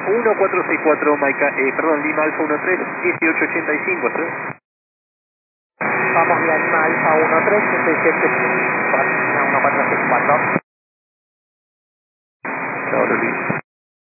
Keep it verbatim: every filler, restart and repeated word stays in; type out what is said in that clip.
uno cuatro seis cuatro, Maica, eh, perdón, Lima Alfa uno tres, dieciocho ochenta y cinco, ¿sí? Vamos vía Lima Alfa uno tres, siete siete uno cuatro seis cuatro.